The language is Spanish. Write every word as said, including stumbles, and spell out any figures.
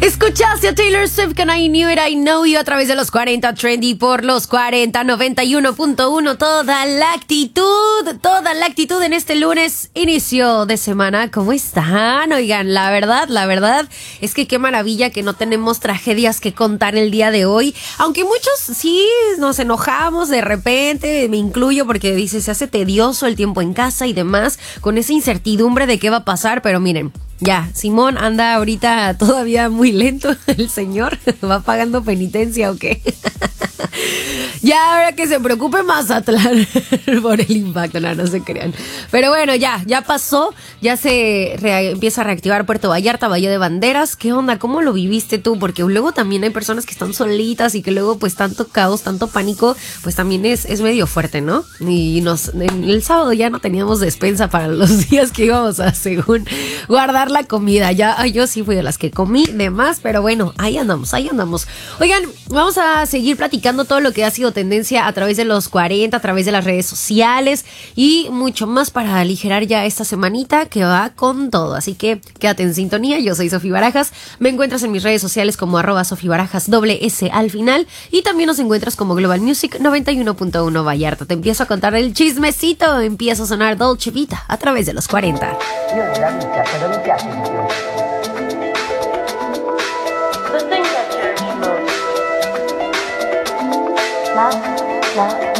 Escuchaste a Taylor Swift con I Knew It, I Know You a través de los cuarenta Trendy por los cuarenta noventa y uno punto uno. Toda la actitud, toda la actitud en este lunes, inicio de semana. ¿Cómo están? Oigan, la verdad, la verdad es que qué maravilla que no tenemos tragedias que contar el día de hoy. Aunque muchos sí nos enojamos de repente, me incluyo porque dice, se hace tedioso el tiempo en casa y demás, con esa incertidumbre de qué va a pasar, pero miren. Ya, Simón anda ahorita todavía muy lento, el señor. ¿Va pagando penitencia o qué? Ya, ahora que se preocupe Mazatlán por el impacto, no, no se crean. Pero bueno, ya, ya pasó, ya se re- empieza a reactivar Puerto Vallarta, Valle de Banderas. ¿Qué onda? ¿Cómo lo viviste tú? Porque luego también hay personas que están solitas y que luego pues tanto caos, tanto pánico, pues también es, es medio fuerte, ¿no? Y nos, el sábado ya no teníamos despensa para los días que íbamos a, según, guardar la comida. Ya, yo sí fui de las que comí de más, pero bueno, ahí andamos, ahí andamos. Oigan, vamos a seguir platicando todo lo que ha sido tendencia a través de los cuarenta, a través de las redes sociales y mucho más para aligerar ya esta semanita que va con todo. Así que quédate en sintonía. Yo soy Sofía Barajas. Me encuentras en mis redes sociales como arroba Sofía Barajas, doble S al final. Y también nos encuentras como Global Music noventa y uno punto uno Vallarta. Te empiezo a contar el chismecito. Empieza a sonar Dolce Vita a través de los cuarenta. The things that church most. Love, love.